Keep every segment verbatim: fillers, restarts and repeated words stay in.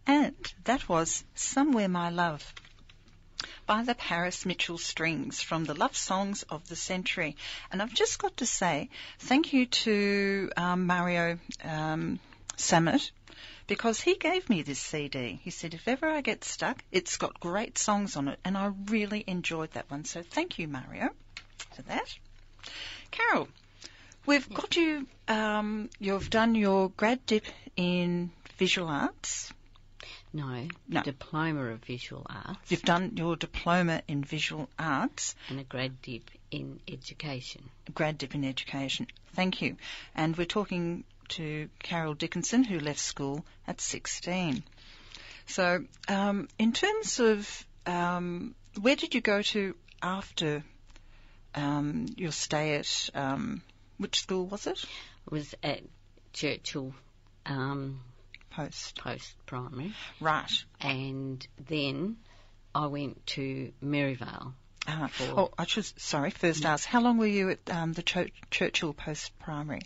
And that was Somewhere My Love by the Paris Mitchell Strings from the Love Songs of the Century. And I've just got to say thank you to um, Mario um, Samet, because he gave me this C D. He said, if ever I get stuck, it's got great songs on it, and I really enjoyed that one. So thank you, Mario, for that. Carol, we've got you, um, you've done your grad dip in visual arts. No, no, Diploma of Visual Arts. You've done your diploma in visual arts. And a grad dip in education. A grad dip in education. Thank you. And we're talking to Carol Dickinson, who left school at sixteen. So um, in terms of um, where did you go to after um, your stay at, um, which school was it? It was at Churchill um, Post. Post Primary. Right. And then I went to Maryvale. Ah. Oh, I should, sorry, first mm. ask, how long were you at um, the Ch- Churchill Post Primary?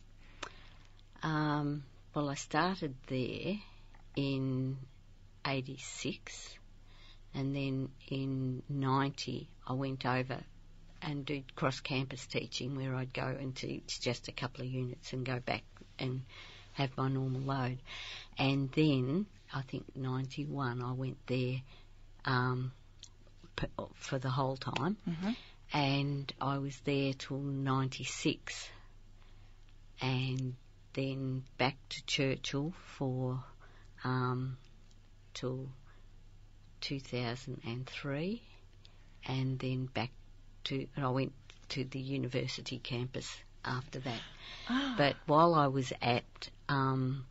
Um, well, I started there in eighty-six, and then in ninety I went over and did cross-campus teaching, where I'd go and teach just a couple of units and go back and have my normal load. And then, I think ninety-one, I went there um, p- for the whole time, mm-hmm. and I was there till ninety-six, and then back to Churchill for um, till two thousand three, and then back to, and I went to the university campus after that. Ah. But while I was at um,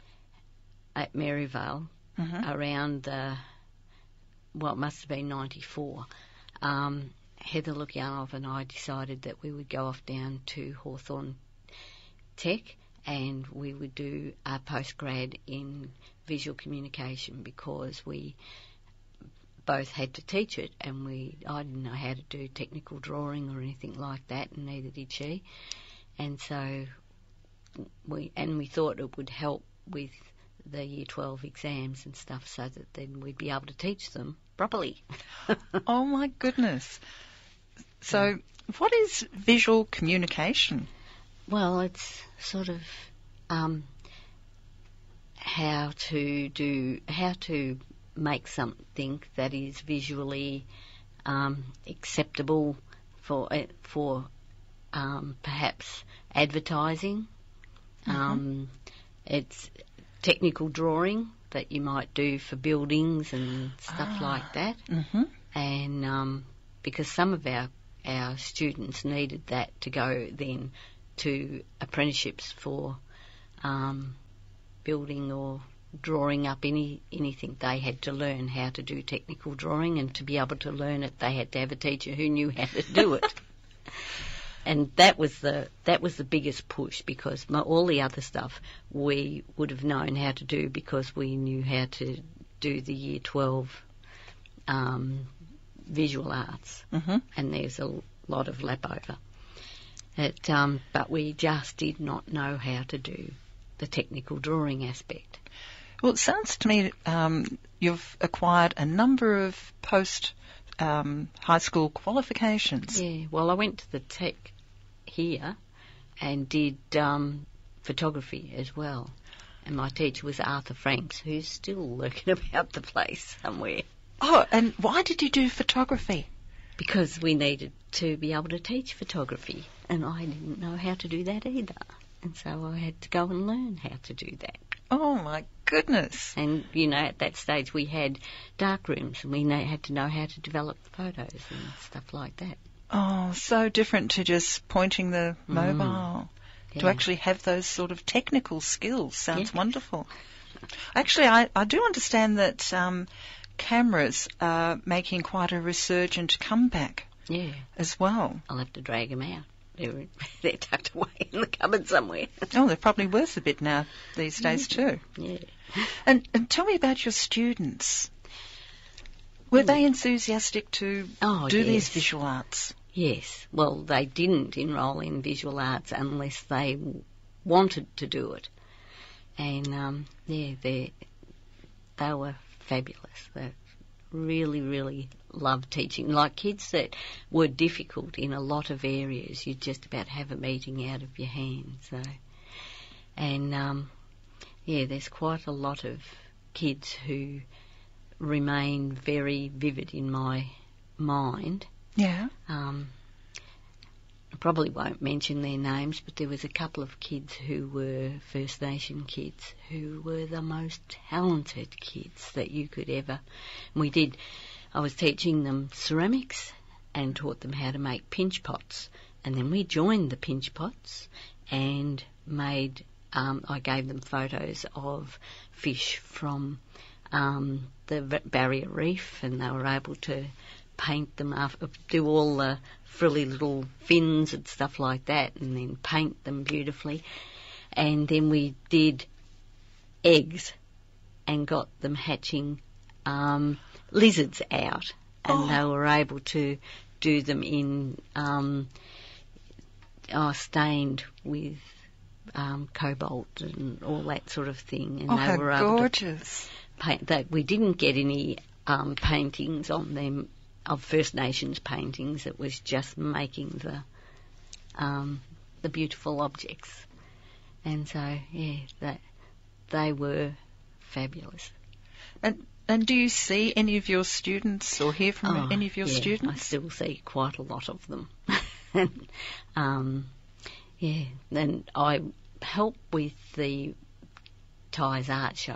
at Maryvale, mm-hmm. around the, well, it must have been ninety-four, um, Heather Lukyanov and I decided that we would go off down to Hawthorn Tech, and we would do a postgrad in visual communication, because we both had to teach it, and we I didn't know how to do technical drawing or anything like that, and neither did she. And so we and we thought it would help with the Year twelve exams and stuff, so that then we'd be able to teach them properly. Oh my goodness. So yeah. What is visual communication? Well, it's sort of um, how to do, how to make something that is visually um, acceptable for for um, perhaps advertising. Mm-hmm. Um, it's technical drawing that you might do for buildings and stuff ah. like that. Mm-hmm. And um, because some of our our students needed that to go then to apprenticeships for um, building or drawing up any anything, they had to learn how to do technical drawing, and to be able to learn it, they had to have a teacher who knew how to do it. And that was the that was the biggest push, because my, all the other stuff we would have known how to do, because we knew how to do the Year twelve um, visual arts, mm-hmm. and there's a lot of lap over. It, um, but we just did not know how to do the technical drawing aspect. Well, it sounds to me um, you've acquired a number of post um, high school qualifications. Yeah, well, I went to the Tech here and did um, photography as well. And my teacher was Arthur Franks, who's still lurking about the place somewhere. Oh, and why did you do photography? Because we needed to be able to teach photography, and I didn't know how to do that either. And so I had to go and learn how to do that. Oh, my goodness. And, you know, at that stage we had dark rooms, and we had to know how to develop photos and stuff like that. Oh, so different to just pointing the Mm. mobile. Yeah. To actually have those sort of technical skills sounds Yeah. wonderful. Actually, I, I do understand that um, cameras are making quite a resurgent comeback Yeah. as well. I'll have to drag them out. They're, they're tucked away in the cupboard somewhere. Oh, they're probably worth a bit now these days too. Yeah. And, and tell me about your students. Were they enthusiastic to Oh, do yes. these visual arts? Yes. Well, they didn't enrol in visual arts unless they wanted to do it. And, um, yeah, they they were fabulous. They really, really loved teaching. Like kids that were difficult in a lot of areas, you'd just about have them eating out of your hand. So, and um, yeah, there's quite a lot of kids who remain very vivid in my mind. Yeah. Um, I probably won't mention their names, but there was a couple of kids who were First Nation kids who were the most talented kids that you could ever. And we did. I was teaching them ceramics and taught them how to make pinch pots, and then we joined the pinch pots and made. Um, I gave them photos of fish from um, the Barrier Reef, and they were able to paint them up, do all the frilly little fins and stuff like that, and then paint them beautifully. And then we did eggs and got them hatching um, lizards out, and oh. they were able to do them in um, oh, stained with um, cobalt and all that sort of thing. And oh, they how were able gorgeous! To paint that. We didn't get any um, paintings on them of First Nations paintings. It was just making the um, the beautiful objects, and so yeah, that they were fabulous. And and do you see any of your students or hear from oh, any of your yeah, students? I still see quite a lot of them. um, yeah, and I help with the Ties Art Show.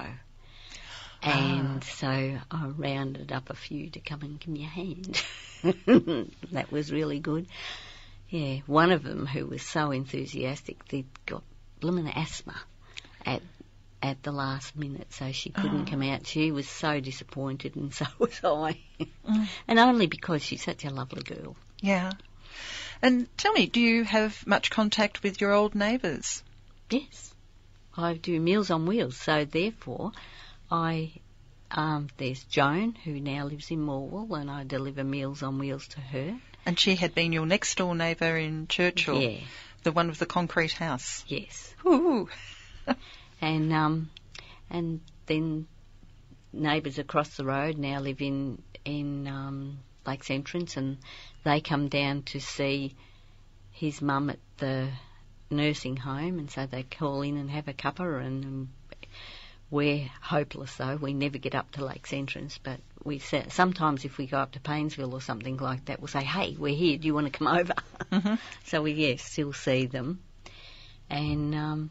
And ah. so I rounded up a few to come and give me a hand. That was really good. Yeah, one of them who was so enthusiastic, they'd got blooming asthma at at the last minute, so she couldn't oh. come out. She was so disappointed, and so was I. Mm. And only because she's such a lovely girl. Yeah. And tell me, do you have much contact with your old neighbours? Yes. I do Meals on Wheels, so therefore I um, there's Joan, who now lives in Morwell, and I deliver Meals on Wheels to her. And she had been your next door neighbour in Churchill? Yeah. The one with the concrete house? Yes. Ooh. and um, and then neighbours across the road now live in, in um, Lakes Entrance, and they come down to see his mum at the nursing home, and so they call in and have a cuppa, and um, we're hopeless though. We never get up to Lakes Entrance, but we say, sometimes if we go up to Paynesville or something like that, we'll say, hey, we're here, do you want to come over? Mm-hmm. So we, yes, yeah, still see them. And, um,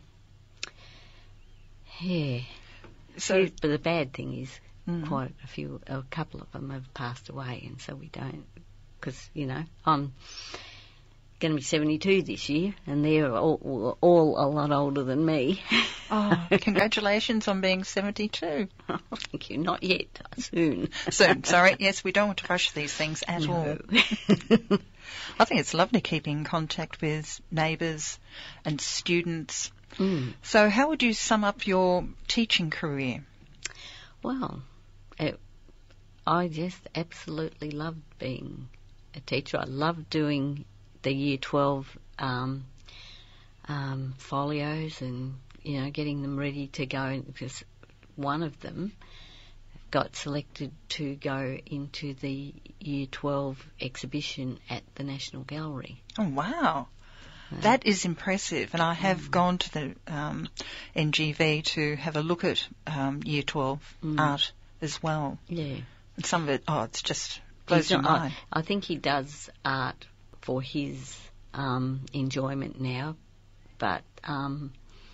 yeah. So, but the bad thing is mm-hmm. quite a few, a couple of them have passed away, and so we don't, because, you know, I'm going to be seventy-two this year, and they're all, all a lot older than me. Oh, congratulations on being seventy-two. Oh, thank you. Not yet. Soon. Soon. Sorry. Yes, we don't want to rush these things at no. all. I think it's lovely keeping in contact with neighbours and students. Mm. So how would you sum up your teaching career? Well, it, I just absolutely loved being a teacher. I loved doing the Year twelve um, um, folios and, you know, getting them ready to go, because one of them got selected to go into the Year twelve exhibition at the National Gallery. Oh, wow. Uh, that is impressive, and I have mm. gone to the um, N G V to have a look at um, Year twelve mm. art as well. Yeah. And some of it, oh, it's just blows your mind. I, I think he does art for his um, enjoyment now, but um,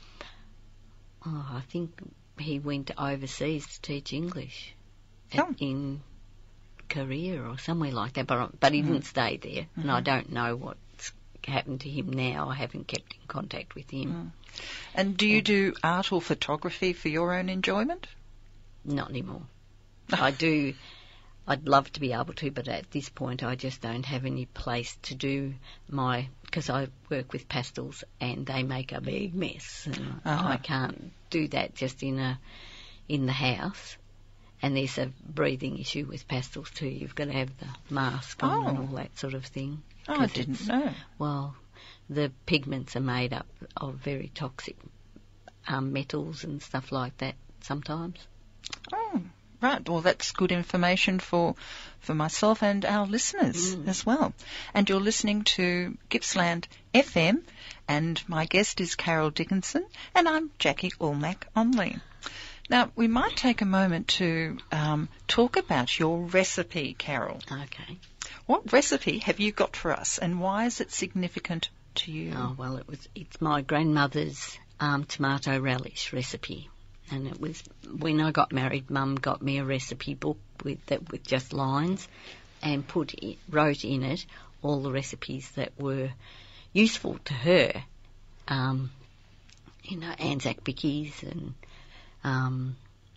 oh, I think he went overseas to teach English oh. at, in Korea or somewhere like that, but, but he mm. didn't stay there, mm-hmm. and I don't know what's happened to him now. I haven't kept in contact with him. Mm. And do you and, do art or photography for your own enjoyment? Not anymore. I do. I'd love to be able to, but at this point I just don't have any place to do my, because I work with pastels and they make a big mess, and uh-huh. I can't do that just in a in the house. And there's a breathing issue with pastels too. You've got to have the mask on oh. and all that sort of thing. Oh, I didn't know. Well, the pigments are made up of very toxic um, metals and stuff like that sometimes. Oh, right. Well, that's good information for for myself and our listeners Mm. as well. And you're listening to Gippsland F M, and my guest is Carol Dickinson, and I'm Jackie Allmack Onley. Now, we might take a moment to um, talk about your recipe, Carol. Okay. What recipe have you got for us, and why is it significant to you? Oh, well, it was. It's my grandmother's um, tomato relish recipe. And it was when I got married, Mum got me a recipe book with that with just lines, and put it, wrote in it all the recipes that were useful to her. Um, you know, Anzac bickies and um,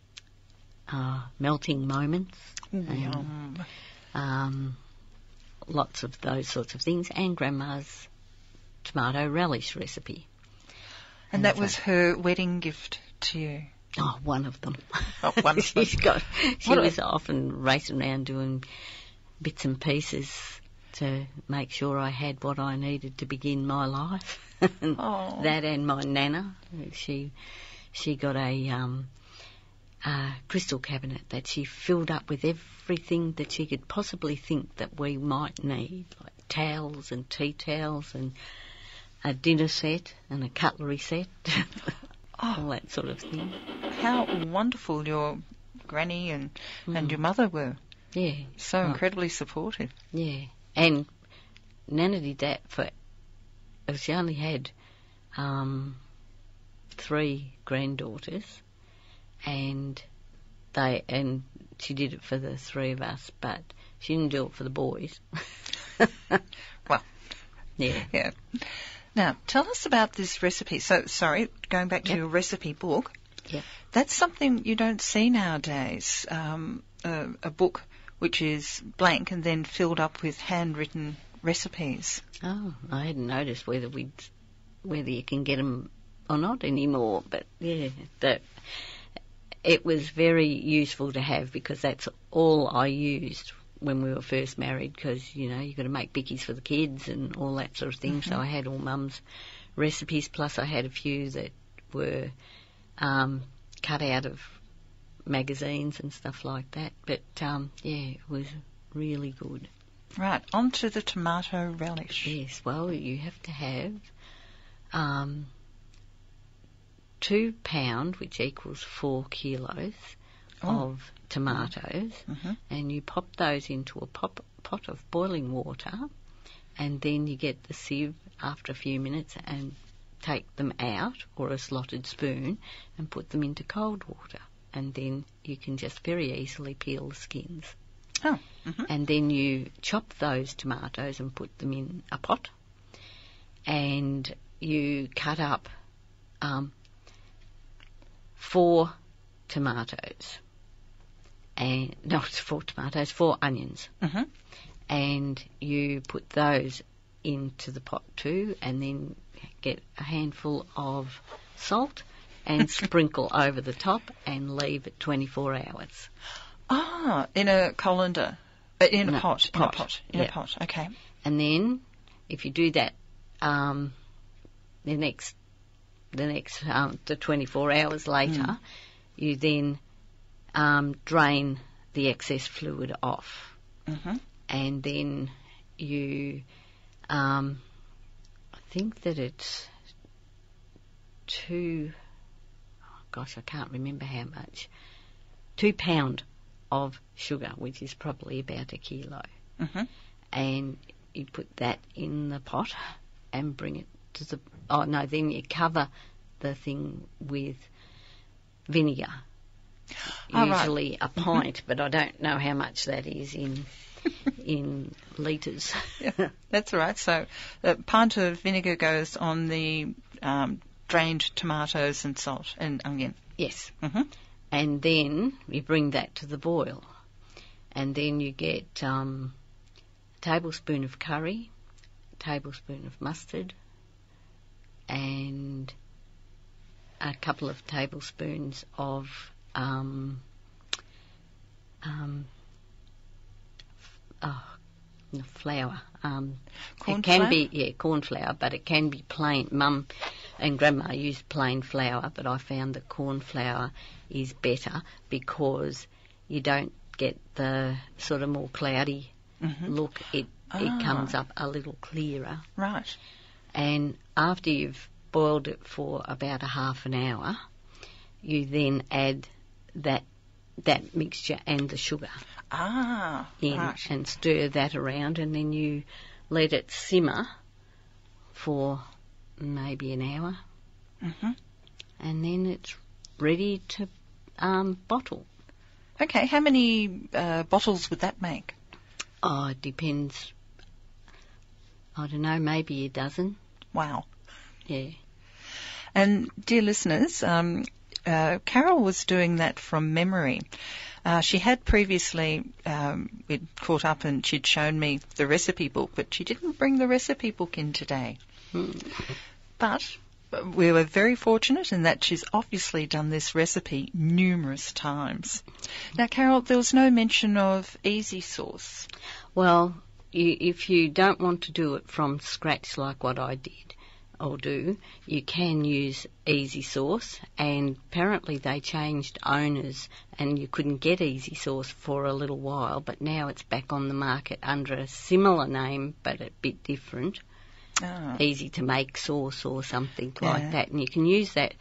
uh, melting moments, and, Yum. um, lots of those sorts of things, and Grandma's tomato relish recipe. And And that so- was her wedding gift to you. Oh, one of them. Oh, one of them. She's got. She What a- was often racing around doing bits and pieces to make sure I had what I needed to begin my life. And Oh. That and my nana. She she got a um, a crystal cabinet that she filled up with everything that she could possibly think that we might need, like towels and tea towels and a dinner set and a cutlery set. Oh. All that sort of thing. How wonderful your granny and, and Mm. your mother were. Yeah. So Right. incredibly supportive. Yeah. And Nana did that for, she only had um, three granddaughters, and they, and she did it for the three of us, but she didn't do it for the boys. Well. Yeah. Yeah. Now, tell us about this recipe. So, sorry, going back to Yep. your recipe book. Yep. That's something you don't see nowadays. Um, a, a book which is blank and then filled up with handwritten recipes. Oh, I hadn't noticed whether we'd, whether you can get them or not anymore, but yeah, that it was very useful to have because that's all I used when we were first married, because you know you've got to make bickies for the kids and all that sort of thing. Mm-hmm. So I had all Mum's recipes, plus I had a few that were um, cut out of magazines and stuff like that. But um, yeah, it was really good. Right, on to the tomato relish. Yes, well, you have to have um, two pound, which equals four kilos Oh. of tomatoes, Mm-hmm. and you pop those into a pop, pot of boiling water, and then you get the sieve after a few minutes and take them out, or a slotted spoon, and put them into cold water, and then you can just very easily peel the skins. Oh, mm-hmm. And then you chop those tomatoes and put them in a pot, and you cut up um, four tomatoes, and not four tomatoes, four onions, Mm-hmm. and you put those into the pot too, and then get a handful of salt and sprinkle over the top and leave it twenty-four hours. Ah, in a colander. Uh, in No, a pot. In pot. a pot. In Yeah. a pot. Okay. And then, if you do that, um, the next, the next, um, the twenty-four hours later, Mm. you then um, drain the excess fluid off, Mm-hmm. and then you, um, I think that it's two, oh gosh, I can't remember how much, two pound of sugar, which is probably about a kilo. Mm-hmm. And you put that in the pot and bring it to the, oh no, then you cover the thing with vinegar. Oh, right. Usually a pint, but I don't know how much that is in in litres. Yeah, that's all right. So a pint of vinegar goes on the um, drained tomatoes and salt and onion. Yes. Mm-hmm. And then you bring that to the boil. And then you get um, a tablespoon of curry, a tablespoon of mustard, and a couple of tablespoons of um, um, oh, no, flour. Um, Corn it can flour? be, yeah, corn flour, but it can be plain. Mum and Grandma used plain flour, but I found that corn flour is better because you don't get the sort of more cloudy Mm-hmm. look. It Ah. it comes up a little clearer. Right. And after you've boiled it for about a half an hour, you then add that that mixture and the sugar Ah, in right. and stir that around, and then you let it simmer for maybe an hour, Mm-hmm. and then it's ready to um, bottle. Okay, how many uh, bottles would that make? Oh, it depends. I don't know, maybe a dozen. Wow. Yeah. And dear listeners, um, uh, Carol was doing that from memory. Uh, she had previously, um, we'd caught up and she'd shown me the recipe book, but she didn't bring the recipe book in today. Hmm. But we were very fortunate in that she's obviously done this recipe numerous times. Now, Carol, there was no mention of easy sauce. Well, you, if you don't want to do it from scratch like what I did or do, you can use Easy Sauce, and apparently they changed owners and you couldn't get Easy Sauce for a little while, but now it's back on the market under a similar name but a bit different. Oh. Easy to make sauce or something Yeah. like that, and you can use that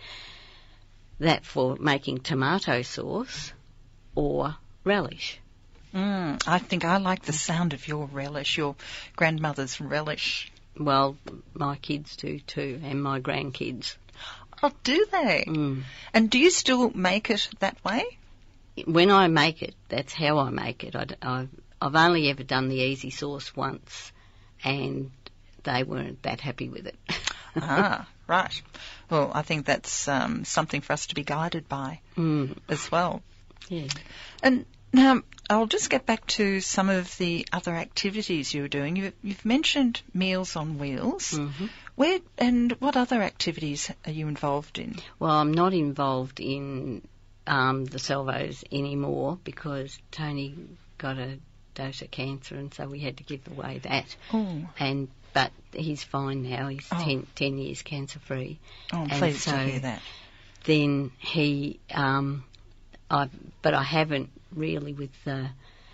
that for making tomato sauce or relish. Mm, I think I like the sound of your relish, your grandmother's relish. Well, my kids do too, and my grandkids. Oh, do they? Mm. And do you still make it that way? When I make it, that's how I make it. I, I've, I've only ever done the Easy Sauce once, and they weren't that happy with it. Ah, right. Well, I think that's um, something for us to be guided by Mm. as well. Yeah. And now I'll just get back to some of the other activities you were doing. You, you've mentioned Meals on Wheels. Mm-hmm. Where and what other activities are you involved in? Well, I'm not involved in um, the Salvos anymore because Tony got a dose of cancer, and so we had to give away that. Oh, And but he's fine now. He's Oh. ten, ten years cancer free. oh I'm And pleased so to hear that. Then he, um, I, but I haven't really with the,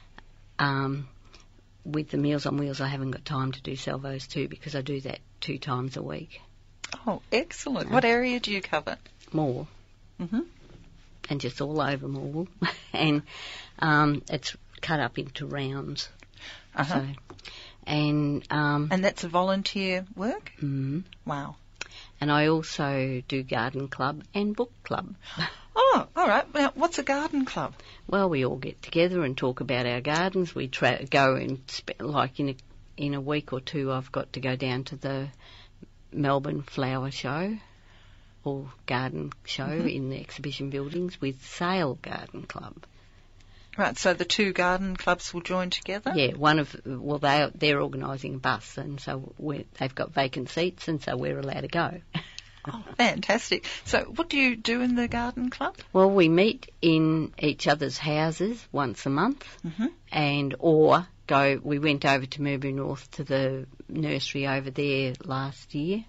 um, with the Meals on Wheels. I haven't got time to do Salvos too because I do that two times a week. Oh, excellent. What area do you cover? More. Mm-hmm. And just all over Morwell. and um, it's cut up into rounds. Uh-huh. So, and um, And that's a volunteer work? mm, Wow. and I also do garden club and book club. Oh, all right. Now, what's a garden club? Well, we all get together and talk about our gardens. We tra- go and sp- like in a in a week or two, I've got to go down to the Melbourne Flower Show or Garden Show Mm-hmm. in the exhibition buildings with Sale Garden Club. Right, so the two garden clubs will join together? Yeah, one of well they they're organising a bus, and so we're, they've got vacant seats, and so we're allowed to go. Oh, fantastic. So what do you do in the garden club? Well, we meet in each other's houses once a month, Mm-hmm. and or go. We went over to Murbury North to the nursery over there last year,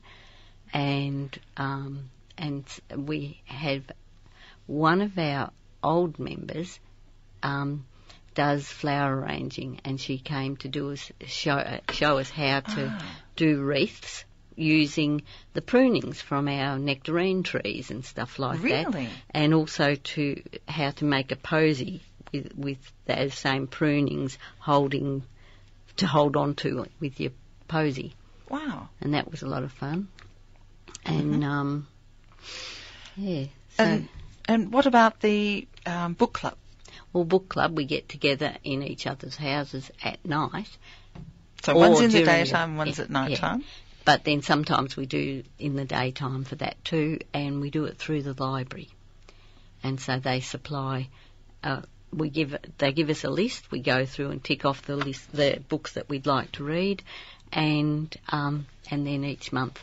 and um, and we have one of our old members um, does flower arranging, and she came to do us show show us how to Ah. do wreaths using the prunings from our nectarine trees and stuff like that, Really? and also to how to make a posy with, with those same prunings holding to hold on to with your posy, Wow. and that was a lot of fun. And Mhm. um, yeah, so And, and what about the um, book club? well, book club we get together in each other's houses at night. So Or one's in the during the- daytime, one's yeah, at night time. But then sometimes we do in the daytime for that too, and we do it through the library. And so they supply, uh, we give they give us a list. We go through and tick off the list, the books that we'd like to read, and um, and then each month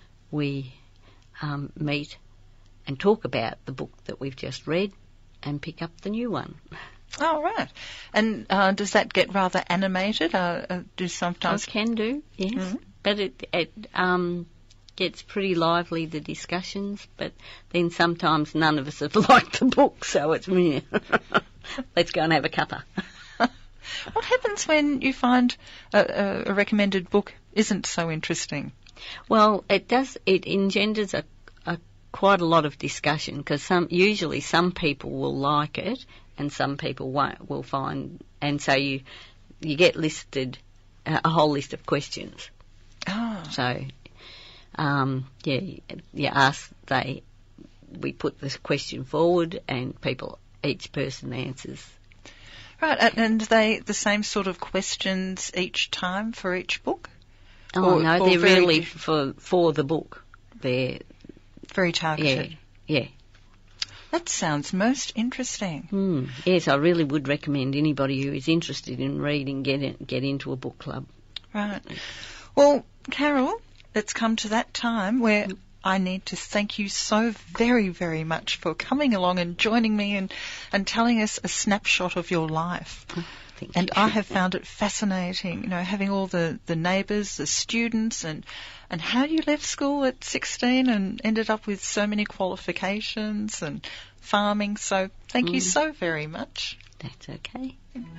we um, meet and talk about the book that we've just read and pick up the new one. Oh, right. And uh, does that get rather animated? Uh, uh, do sometimes... I can do, yes. Mhm. But it, it um, gets pretty lively, the discussions, but then sometimes none of us have liked the book, so it's me. Let's go and have a cuppa. What happens when you find a, a recommended book isn't so interesting? Well, it does. It engenders a, a quite a lot of discussion, because some usually some people will like it and some people won't. Will find, and so you you get listed uh, a whole list of questions. Oh. So, um, yeah, you ask they. We put this question forward, and people, each person answers. Right, and they the same sort of questions each time for each book? Oh, or, no, or they're very really diff- for for the book. They're very targeted. Yeah, yeah. That sounds most interesting. Mm, yes, I really would recommend anybody who is interested in reading get in, get into a book club. Right. Well, Carol, it's come to that time where I need to thank you so very, very much for coming along and joining me and, and telling us a snapshot of your life. Oh, thank and you. I have found it fascinating, you know, having all the, the neighbours, the students, and, and how you left school at sixteen and ended up with so many qualifications and farming. So thank Mm. you so very much. That's okay.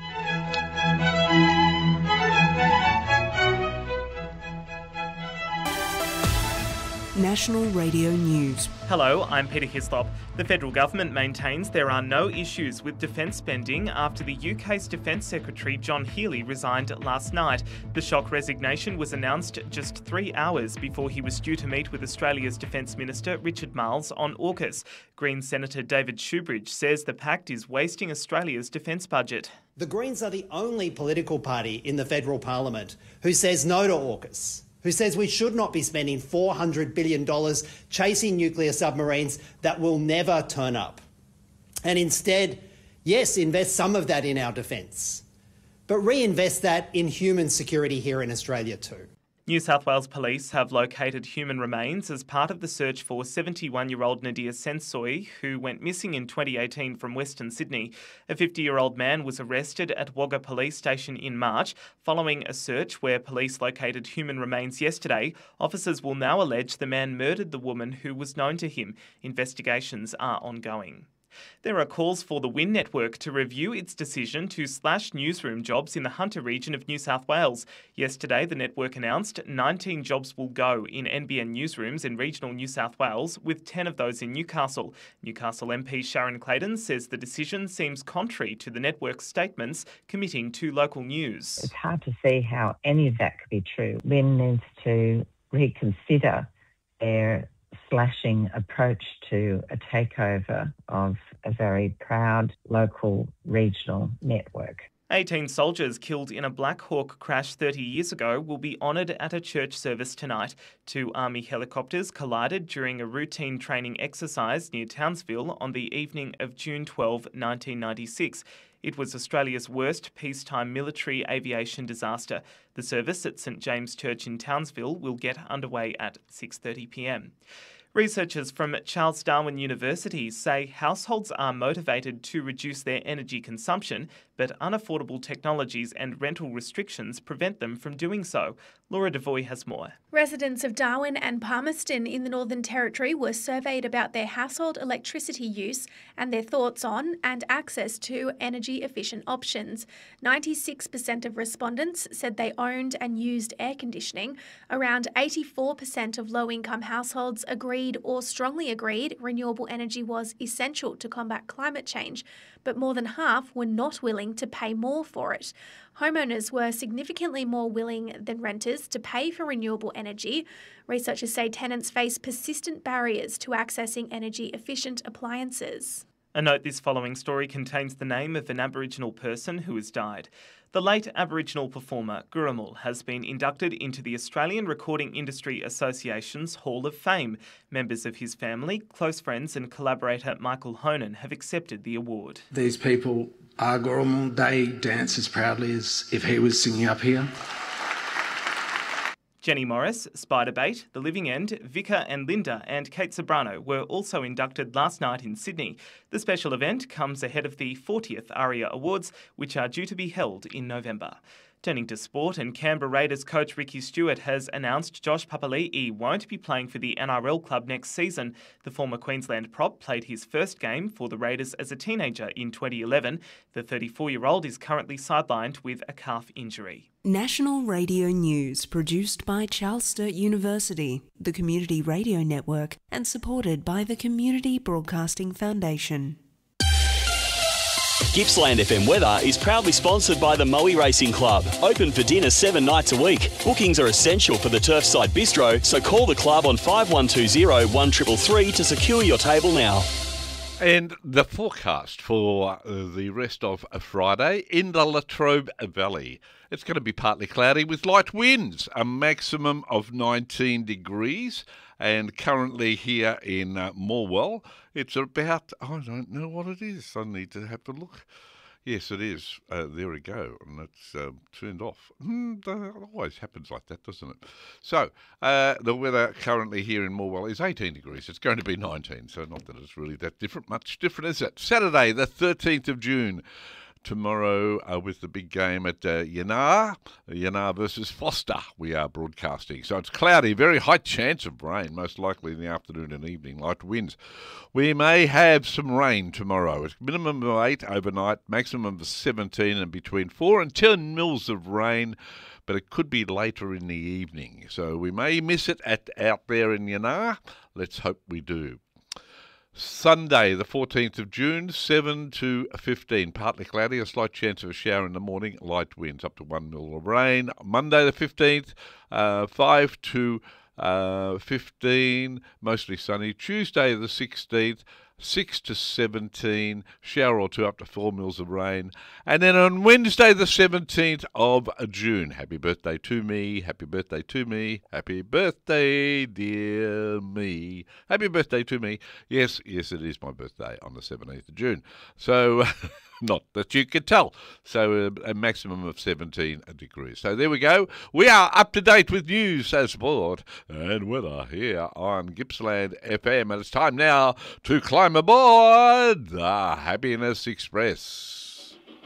National Radio News. Hello, I'm Peter Hislop. The federal government maintains there are no issues with defence spending after the U K's Defence Secretary John Healey resigned last night. The shock resignation was announced just three hours before he was due to meet with Australia's Defence Minister Richard Marles on AUKUS. Green Senator David Shoebridge says the pact is wasting Australia's defence budget. The Greens are the only political party in the federal parliament who says no to AUKUS, who says we should not be spending four hundred billion dollars chasing nuclear submarines that will never turn up. And instead, yes, invest some of that in our defence, but reinvest that in human security here in Australia too. New South Wales Police have located human remains as part of the search for seventy-one-year-old Nadir Sensoy, who went missing in twenty eighteen from Western Sydney. A fifty-year-old man was arrested at Wagga Police Station in March following a search where police located human remains yesterday. Officers will now allege the man murdered the woman who was known to him. Investigations are ongoing. There are calls for the Win Network to review its decision to slash newsroom jobs in the Hunter region of New South Wales. Yesterday, the network announced nineteen jobs will go in N B N newsrooms in regional New South Wales, with ten of those in Newcastle. Newcastle M P Sharon Clayton says the decision seems contrary to the network's statements committing to local news. It's hard to see how any of that could be true. Win needs to reconsider their slashing approach to a takeover of a very proud local regional network. eighteen soldiers killed in a Black Hawk crash thirty years ago will be honoured at a church service tonight. Two Army helicopters collided during a routine training exercise near Townsville on the evening of June twelfth, nineteen ninety-six. It was Australia's worst peacetime military aviation disaster. The service at St James Church in Townsville will get underway at six thirty p m. Researchers from Charles Darwin University say households are motivated to reduce their energy consumption, but unaffordable technologies and rental restrictions prevent them from doing so. Laura Devoy has more. Residents of Darwin and Palmerston in the Northern Territory were surveyed about their household electricity use and their thoughts on and access to energy-efficient options. ninety-six percent of respondents said they owned and used air conditioning. Around eighty-four percent of low-income households agreed or strongly agreed renewable energy was essential to combat climate change, but more than half were not willing to pay more for it. Homeowners were significantly more willing than renters to pay for renewable energy. Researchers say tenants face persistent barriers to accessing energy-efficient appliances. A note: this following story contains the name of an Aboriginal person who has died. The late Aboriginal performer Gurrumul has been inducted into the Australian Recording Industry Association's Hall of Fame. Members of his family, close friends and collaborator Michael Honan have accepted the award. These people are Gurrumul. They dance as proudly as if he was singing up here. Jenny Morris, Spiderbait, The Living End, Vicar and Linda and Kate Sobrano were also inducted last night in Sydney. The special event comes ahead of the fortieth ARIA Awards, which are due to be held in November. Turning to sport, and Canberra Raiders coach Ricky Stewart has announced Josh Papali'i won't be playing for the N R L club next season. The former Queensland prop played his first game for the Raiders as a teenager in twenty eleven. The thirty-four-year-old is currently sidelined with a calf injury. National Radio News, produced by Charles Sturt University, the Community Radio Network, and supported by the Community Broadcasting Foundation. Gippsland F M Weather is proudly sponsored by the Moe Racing Club. Open for dinner seven nights a week. Bookings are essential for the Turfside Bistro, so call the club on five one two zero, one three three to secure your table now. And the forecast for uh, the rest of Friday in the Latrobe Valley. It's going to be partly cloudy with light winds, a maximum of nineteen degrees. And currently here in uh, Morwell, it's about, I don't know what it is. I need to have to look. Yes, it is. Uh, there we go. And it's uh, turned off. Mm, it always happens like that, doesn't it? So, uh, the weather currently here in Morwell is eighteen degrees. It's going to be nineteen, so not that it's really that different. Much different, is it? Saturday, the thirteenth of June. Tomorrow uh, with the big game at uh, Yanar, Yanar versus Foster, we are broadcasting. So it's cloudy, very high chance of rain, most likely in the afternoon and evening, light winds. We may have some rain tomorrow. It's minimum of eight overnight, maximum of seventeen, and between four and ten mils of rain, but it could be later in the evening. So we may miss it at out there in Yanar. Let's hope we do. Sunday, the fourteenth of June, seven to fifteen, partly cloudy, a slight chance of a shower in the morning, light winds up to one mil of rain. Monday, the fifteenth, uh, five to fifteen, mostly sunny. Tuesday, the sixteenth, six to seventeen, shower or two up to four mils of rain. And then on Wednesday, the seventeenth of June, happy birthday to me, happy birthday to me, happy birthday, dear me, happy birthday to me. Yes, yes, it is my birthday on the seventeenth of June. So, not that you could tell. So, uh, a maximum of seventeen degrees. So, there we go. We are up to date with news, sport, and weather here on Gippsland F M. And it's time now to climb aboard the Happiness Express.